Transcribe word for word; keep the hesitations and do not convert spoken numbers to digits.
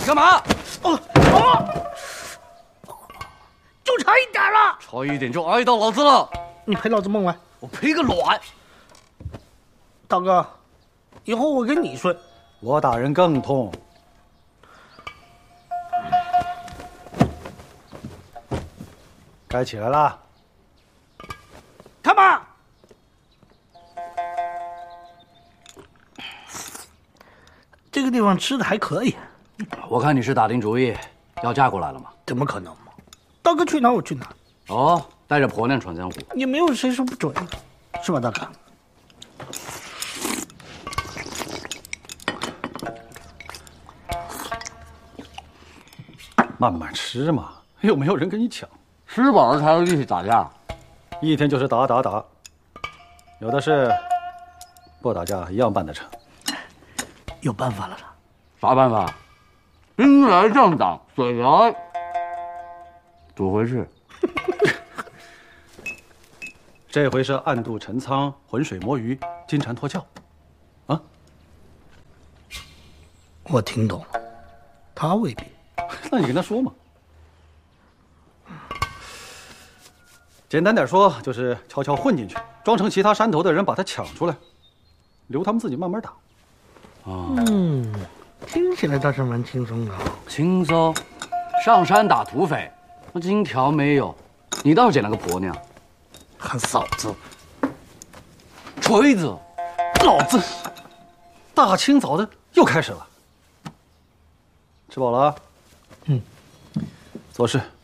干嘛？ 哦哦，就差一点了， 差一点就挨到老子了。 你陪老子梦来， 我赔个卵！ 大哥，以后我跟你睡， 我打人更痛。该起来了。 他妈！这个地方吃的还可以。 我看你是打定主意要嫁过来了吗？ 怎么可能嘛？大哥去哪儿我去哪儿。 哦，带着婆娘闯江湖， 也没有谁说不准，是吧，大哥？ 慢慢吃嘛，又没有人跟你抢。 吃饱了才有力气打架。 一天就是打打打，有的是不打架一样办得成。 有办法了啦！ 啥办法？兵来将挡，水来堵回去。 这回是暗度陈仓，浑水摸鱼，金蝉脱壳。啊？ 我听懂了，他未必。 那你跟他说嘛。简单点说，就是悄悄混进去，装成其他山头的人把他抢出来，留他们自己慢慢打。 啊， 嗯，听起来倒是蛮轻松的。 轻松，上山打土匪，那金条没有，你倒是捡了个婆娘。 喊嫂子， 锤子， 老子大清早的又开始了。吃饱了啊？ 嗯， 做事。